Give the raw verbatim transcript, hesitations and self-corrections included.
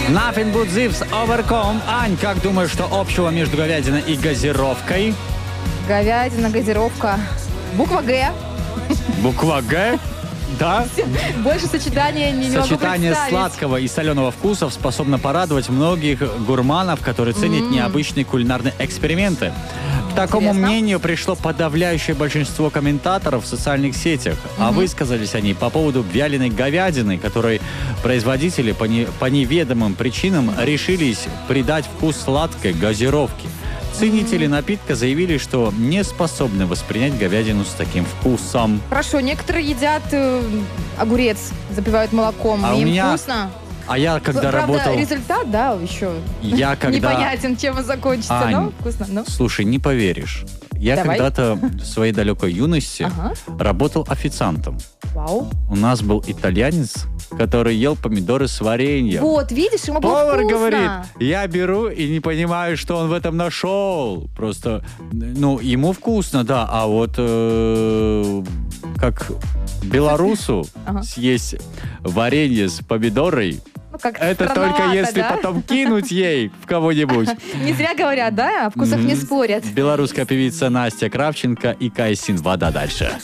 Nothing but thieves overcome. Ань, как думаешь, что общего между говядиной и газировкой? Говядина, газировка. Буква Г. Буква Г? Да. Больше сочетания не, не могу Сочетание представить. сладкого и соленого вкусов способно порадовать многих гурманов, которые ценят М. необычные кулинарные эксперименты. К такому Интересно. мнению пришло подавляющее большинство комментаторов в социальных сетях. А высказались они по поводу вяленой говядины, которой производители по, не- по неведомым причинам решились придать вкус сладкой газировки. Ценители напитка заявили, что не способны воспринять говядину с таким вкусом. Хорошо, некоторые едят э, огурец, запивают молоком. А у Им меня- вкусно. А я когда Правда, работал... результат, да, еще Я когда... непонятен, чем он закончится, Ань, но вкусно. Ну. Слушай, не поверишь. Я Давай. когда-то в своей далекой юности Ага. работал официантом. Вау. У нас был итальянец, который ел помидоры с вареньем. Вот, видишь, ему было Повар вкусно. говорит, я беру и не понимаю, что он в этом нашел. Просто, ну, ему вкусно, да, а вот э, как белорусу Ага. съесть варенье с помидорой, Ну, как это только странновато, если да? потом кинуть ей в кого-нибудь. Не зря говорят, да? О вкусах не Мгм. спорят. Белорусская певица Настя Кравченко и Кайсин. Вода дальше.